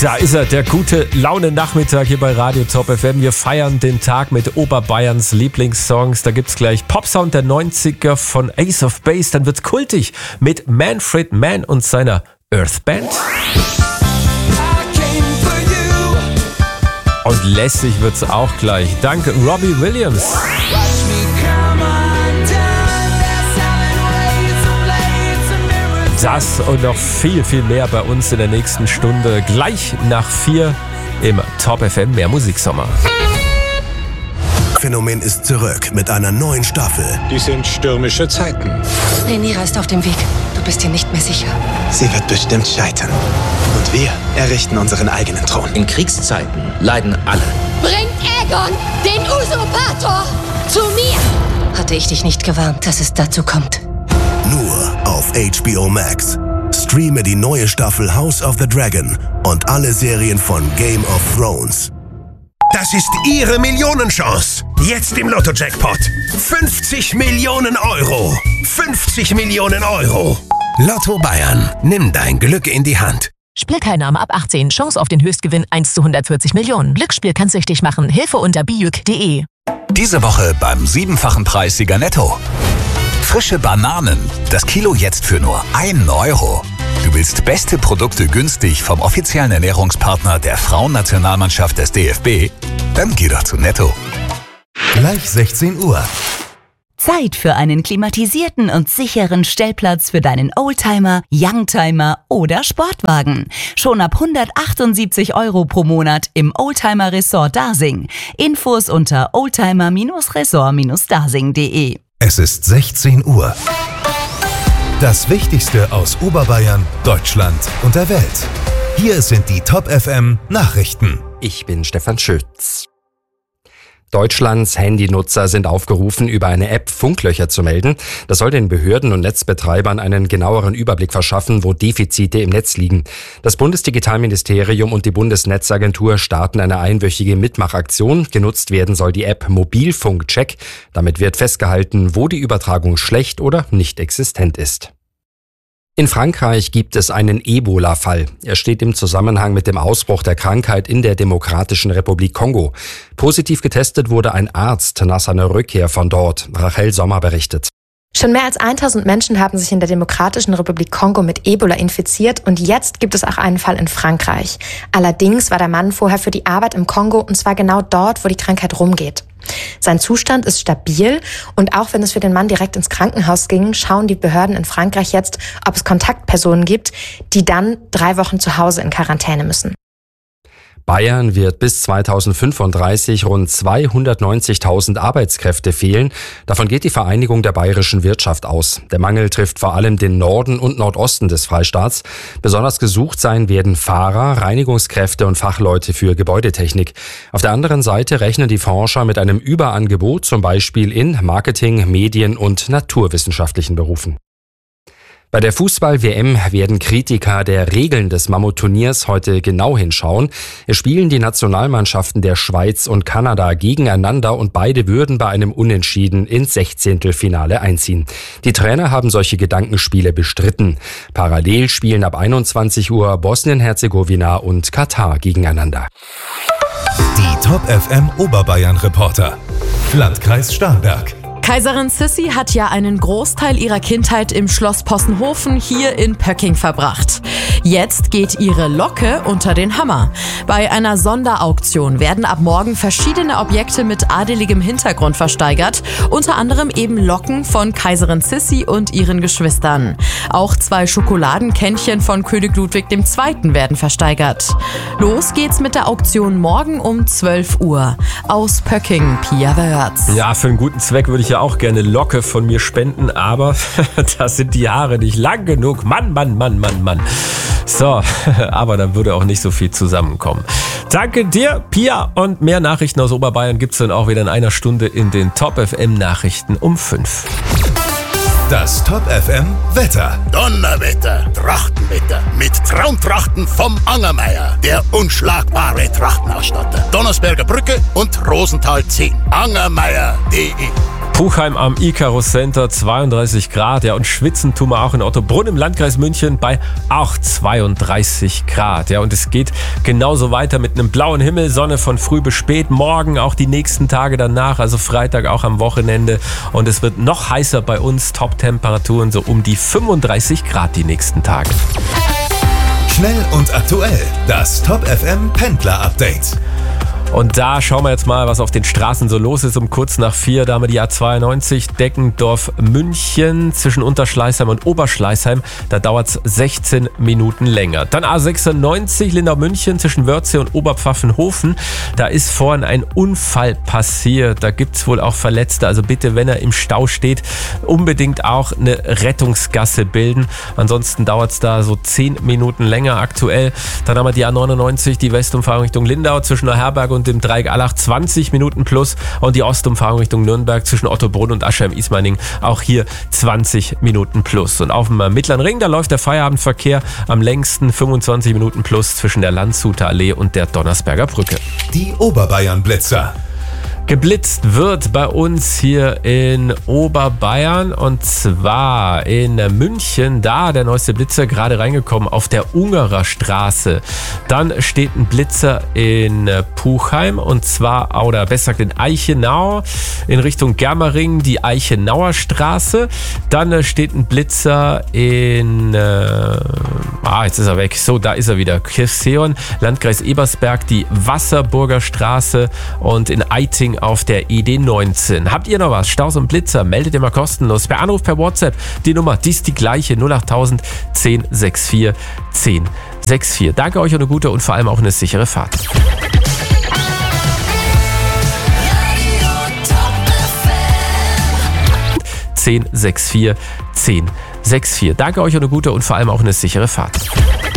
Da ist er, der gute Laune-Nachmittag hier bei Radio Top FM. Wir feiern den Tag mit Oberbayerns Lieblingssongs. Da gibt's gleich Popsound der 90er von Ace of Base. Dann wird's kultig mit Manfred Mann und seiner Earth Band. Und lässig wird's auch gleich. Dank Robbie Williams. Das und noch viel, viel mehr bei uns in der nächsten Stunde. Gleich nach 4 im Top FM Mehr Musiksommer. Phänomen ist zurück mit einer neuen Staffel. Die sind stürmische Zeiten. Rhaenyra ist auf dem Weg. Du bist dir nicht mehr sicher. Sie wird bestimmt scheitern. Und wir errichten unseren eigenen Thron. In Kriegszeiten leiden alle. Bringt Aegon, den Usurpator, zu mir! Hatte ich dich nicht gewarnt, dass es dazu kommt? Nur auf HBO Max. Streame die neue Staffel House of the Dragon und alle Serien von Game of Thrones. Das ist Ihre Millionenchance. Jetzt im Lotto-Jackpot. 50 Millionen Euro. 50 Millionen Euro. Lotto Bayern. Nimm dein Glück in die Hand. Spielteilnahme ab 18. Chance auf den Höchstgewinn 1 zu 140 Millionen. Glücksspiel kann süchtig machen. Hilfe unter bijuk.de. Diese Woche beim 7-fachen Preissieger Netto. Frische Bananen. Das Kilo jetzt für nur 1 Euro. Du willst beste Produkte günstig vom offiziellen Ernährungspartner der Frauennationalmannschaft des DFB? Dann geh doch zu Netto. Gleich 16 Uhr. Zeit für einen klimatisierten und sicheren Stellplatz für deinen Oldtimer, Youngtimer oder Sportwagen. Schon ab 178 € pro Monat im Oldtimer Resort Dasing. Infos unter oldtimer-resort-dasing.de. Es ist 16 Uhr. Das Wichtigste aus Oberbayern, Deutschland und der Welt. Hier sind die Top FM Nachrichten. Ich bin Stefan Schütz. Deutschlands Handynutzer sind aufgerufen, über eine App Funklöcher zu melden. Das soll den Behörden und Netzbetreibern einen genaueren Überblick verschaffen, wo Defizite im Netz liegen. Das Bundesdigitalministerium und die Bundesnetzagentur starten eine einwöchige Mitmachaktion. Genutzt werden soll die App Mobilfunkcheck. Damit wird festgehalten, wo die Übertragung schlecht oder nicht existent ist. In Frankreich gibt es einen Ebola-Fall. Er steht im Zusammenhang mit dem Ausbruch der Krankheit in der Demokratischen Republik Kongo. Positiv getestet wurde ein Arzt nach seiner Rückkehr von dort. Rachel Sommer berichtet. Schon mehr als 1000 Menschen haben sich in der Demokratischen Republik Kongo mit Ebola infiziert und jetzt gibt es auch einen Fall in Frankreich. Allerdings war der Mann vorher für die Arbeit im Kongo und zwar genau dort, wo die Krankheit rumgeht. Sein Zustand ist stabil und auch wenn es für den Mann direkt ins Krankenhaus ging, schauen die Behörden in Frankreich jetzt, ob es Kontaktpersonen gibt, die dann 3 Wochen zu Hause in Quarantäne müssen. Bayern wird bis 2035 rund 290.000 Arbeitskräfte fehlen. Davon geht die Vereinigung der bayerischen Wirtschaft aus. Der Mangel trifft vor allem den Norden und Nordosten des Freistaats. Besonders gesucht sein werden Fahrer, Reinigungskräfte und Fachleute für Gebäudetechnik. Auf der anderen Seite rechnen die Forscher mit einem Überangebot, zum Beispiel in Marketing, Medien und naturwissenschaftlichen Berufen. Bei der Fußball-WM werden Kritiker der Regeln des Mammut-Turniers heute genau hinschauen. Es spielen die Nationalmannschaften der Schweiz und Kanada gegeneinander und beide würden bei einem Unentschieden ins 16. einziehen. Die Trainer haben solche Gedankenspiele bestritten. Parallel spielen ab 21 Uhr Bosnien-Herzegowina und Katar gegeneinander. Die Top FM Oberbayern Reporter. Landkreis Starnberg. Kaiserin Sissi hat ja einen Großteil ihrer Kindheit im Schloss Possenhofen hier in Pöcking verbracht. Jetzt geht ihre Locke unter den Hammer. Bei einer Sonderauktion werden ab morgen verschiedene Objekte mit adeligem Hintergrund versteigert, unter anderem eben Locken von Kaiserin Sissi und ihren Geschwistern. Auch 2 Schokoladenkännchen von König Ludwig II. Werden versteigert. Los geht's mit der Auktion morgen um 12 Uhr. Aus Pöcking, Pia Wörz. Ja, für einen guten Zweck würde ich ja auch gerne Locke von mir spenden, aber da sind die Haare nicht lang genug. Mann. So, aber da würde auch nicht so viel zusammenkommen. Danke dir, Pia. Und mehr Nachrichten aus Oberbayern gibt's dann auch wieder in einer Stunde in den Top FM Nachrichten um 5. Das Top FM Wetter. Donnerwetter, Trachtenwetter mit Traumtrachten vom Angermeier, der unschlagbare Trachtenausstatter. Donnersberger Brücke und Rosenthal 10. Angermeier.de Puchheim am Icarus Center 32 Grad. Ja, und schwitzen tun wir auch in Ottobrunn im Landkreis München bei auch 32 Grad. Ja, und es geht genauso weiter mit einem blauen Himmel, Sonne von früh bis spät, morgen auch die nächsten Tage danach, also Freitag auch am Wochenende. Und es wird noch heißer bei uns, Top-Temperaturen so um die 35 Grad die nächsten Tage. Schnell und aktuell, das Top FM Pendler Update. Und da schauen wir jetzt mal, was auf den Straßen so los ist. Um kurz nach 4, da haben wir die A92 Deckendorf-München zwischen Unterschleißheim und Oberschleißheim. Da dauert es 16 Minuten länger. Dann A96 Lindau-München zwischen Wörthsee und Oberpfaffenhofen. Da ist vorhin ein Unfall passiert. Da gibt es wohl auch Verletzte. Also bitte, wenn er im Stau steht, unbedingt auch eine Rettungsgasse bilden. Ansonsten dauert es da so 10 Minuten länger aktuell. Dann haben wir die A99, die Westumfahrung Richtung Lindau zwischen der Herberg und dem Dreieck Allach 20 Minuten plus und die Ostumfahrung Richtung Nürnberg zwischen Ottobrunn und Aschheim-Ismaning auch hier 20 Minuten plus. Und auf dem Mittleren Ring, da läuft der Feierabendverkehr am längsten 25 Minuten plus zwischen der Landshuter Allee und der Donnersberger Brücke. Die Oberbayern-Blitzer. Geblitzt wird bei uns hier in Oberbayern und zwar in München, da der neueste Blitzer gerade reingekommen auf der Ungerer Straße. Dann steht ein Blitzer in Puchheim und zwar, oder besser gesagt in Eichenau in Richtung Germering, die Eichenauer Straße. Dann steht ein Blitzer in, jetzt ist er weg, so da ist er wieder, Kirchseon, Landkreis Ebersberg, die Wasserburger Straße und in Eiting auf der ID19. Habt ihr noch was? Staus und Blitzer? Meldet ihr mal kostenlos. Per Anruf, per WhatsApp. Die Nummer, die ist die gleiche. 08000 1064 1064. Danke euch und eine gute und vor allem auch eine sichere Fahrt. Danke euch und eine gute und vor allem auch eine sichere Fahrt.